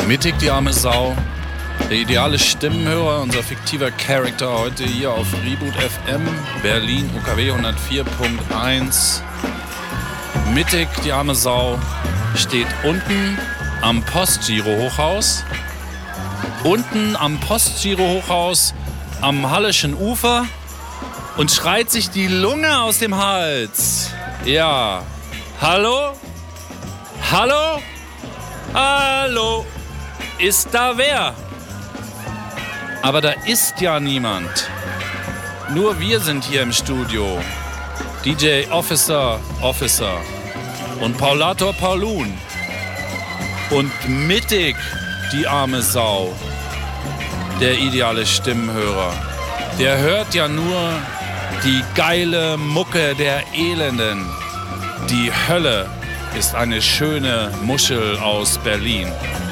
Mittig, die arme Sau. Der ideale Stimmenhörer, unser fiktiver Charakter heute hier auf Reboot FM, Berlin, UKW 104.1. Mittig, die arme Sau, steht unten am Postgiro-Hochhaus. Unten am Postgiro-Hochhaus am Halleschen Ufer und schreit sich die Lunge aus dem Hals. Ja. Hallo? Hallo? Hallo? Ist da wer? Aber da ist ja niemand. Nur wir sind hier im Studio. DJ Officer und Paulator Paulun. Und mittig die arme Sau. Der ideale Stimmenhörer. Der hört ja nur die geile Mucke der Elenden. Die Hölle ist eine schöne Muschel aus Berlin.